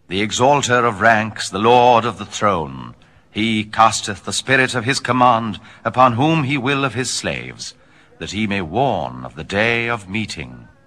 The exalter of ranks, the Lord of the throne, he casteth the spirit of his command upon whom he will of his slaves, that he may warn of the day of meeting.